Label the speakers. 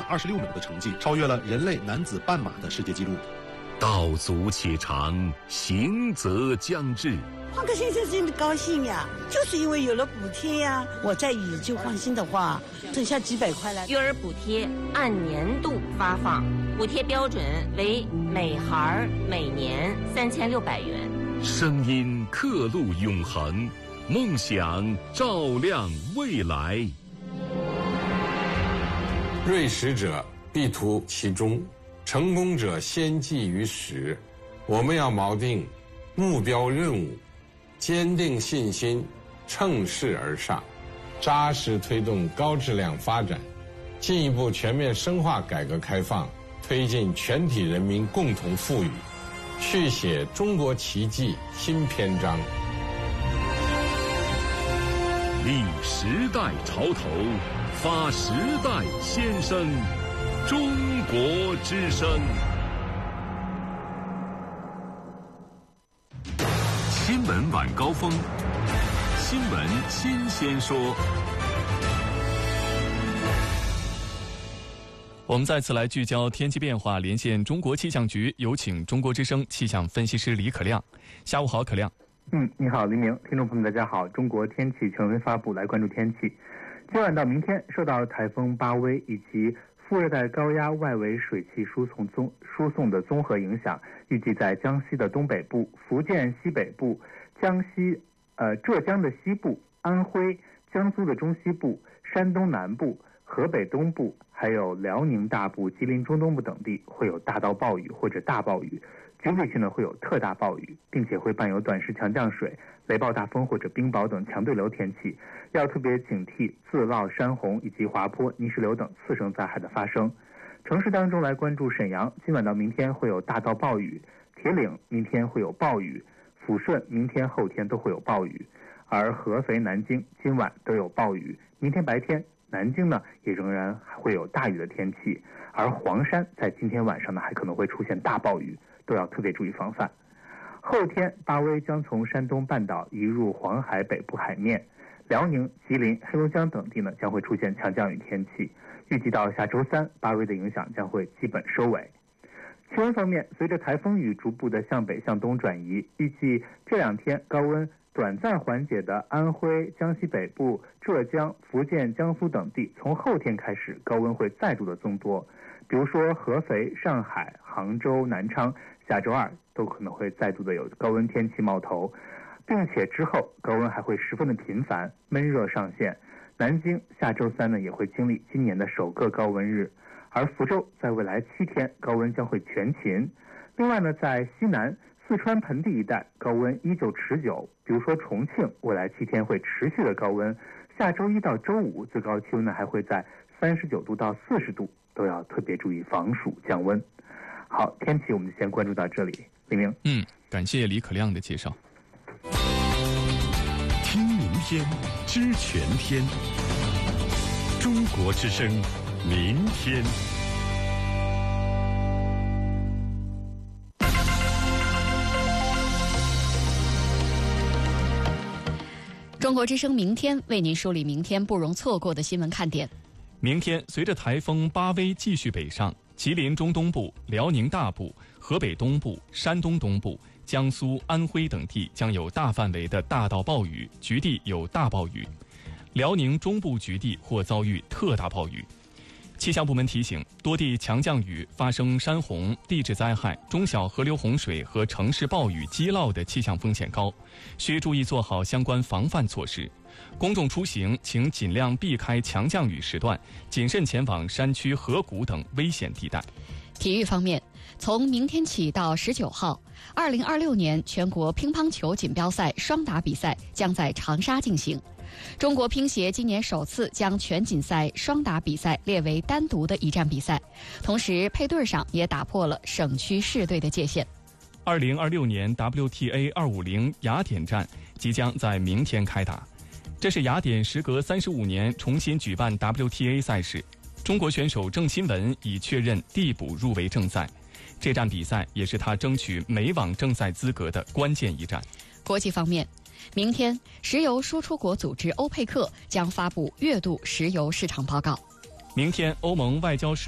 Speaker 1: 分26秒的成绩，超越了人类男子半马的世界纪录。
Speaker 2: 道阻且长，行则将至。
Speaker 3: 换个先生真的高兴呀，就是因为有了补贴呀。我再以旧换新的话，挣下几百块来。
Speaker 4: 育儿补贴按年度发放，补贴标准为每孩每年3600元。
Speaker 2: 声音刻录永恒，梦想照亮未来。
Speaker 5: 锐识者必图其中，成功者先记于始。我们要锚定目标任务，坚定信心，乘势而上，扎实推动高质量发展，进一步全面深化改革开放，推进全体人民共同富裕，续写中国奇迹新篇章。
Speaker 2: 立时代潮头，发时代先声，中国之声。新闻晚高峰，新闻新鲜说。
Speaker 6: 我们再次来聚焦天气变化，连线中国气象局，有请中国之声气象分析师李可亮。下午好，可亮。
Speaker 7: 你好，黎明，听众朋友们，大家好。中国天气权威发布，来关注天气。今晚到明天，受到台风巴威以及副热带高压外围水汽输送的综合影响，预计在江西的东北部、福建西北部、浙江的西部、安徽、江苏的中西部、山东南部、河北东部，还有辽宁大部、吉林中东部等地会有大到暴雨或者大暴雨，局部地区呢会有特大暴雨，并且会伴有短时强降水、雷暴大风或者冰雹等强对流天气，要特别警惕自涝、山洪以及滑坡、泥石流等次生灾害的发生。城市当中来关注沈阳，今晚到明天会有大到暴雨；铁岭明天会有暴雨；抚顺明天后天都会有暴雨，而合肥、南京今晚都有暴雨。明天白天南京呢也仍然还会有大雨的天气，而黄山在今天晚上呢还可能会出现大暴雨，都要特别注意防范。后天巴威将从山东半岛移入黄海北部海面，辽宁、吉林、黑龙江等地呢将会出现强降雨天气，预计到下周三，巴威的影响将会基本收尾。气温方面，随着台风雨逐步的向北向东转移，预计这2天高温短暂缓解的安徽、江西北部、浙江、福建、江苏等地，从后天开始高温会再度的增多，比如说合肥、上海、杭州、南昌，下周2都可能会再度的有高温天气冒头，并且之后高温还会十分的频繁，闷热上线。南京下周3呢也会经历今年的首个高温日，而福州在未来7天高温将会全勤。另外呢，在西南四川盆地一带高温依旧持久，比如说重庆未来7天会持续的高温，下周1到周5最高气温呢还会在39度到40度，都要特别注意防暑降温。好，天气我们就先关注到这里。黎明，
Speaker 6: 感谢李可亮的介绍。
Speaker 2: 听明天，知全天。中国之声，明天。
Speaker 8: 中国之声明天为您梳理明天不容错过的新闻看点。
Speaker 6: 明天随着台风巴威继续北上，吉林中东部、辽宁大部、河北东部、山东东部、江苏、安徽等地将有大范围的大到暴雨，局地有大暴雨；辽宁中部局地或遭遇特大暴雨。气象部门提醒，多地强降雨发生山洪、地质灾害、中小河流洪水和城市暴雨积涝的气象风险高，需注意做好相关防范措施。公众出行请尽量避开强降雨时段，谨慎前往山区、河谷等危险地带。
Speaker 8: 体育方面，从明天起到19号，2026年全国乒乓球锦标赛双打比赛将在长沙进行。中国乒协今年首次将全锦赛双打比赛列为单独的一站比赛，同时配对上也打破了省区市队的界限。
Speaker 6: 2026年 WTA 250雅典站即将在明天开打，这是雅典时隔35年重新举办 WTA 赛事。中国选手郑钦文已确认递补入围正赛，这站比赛也是他争取美网正赛资格的关键一战。
Speaker 8: 国际方面，明天石油输出国组织欧佩克将发布月度石油市场报告。
Speaker 6: 明天欧盟外交事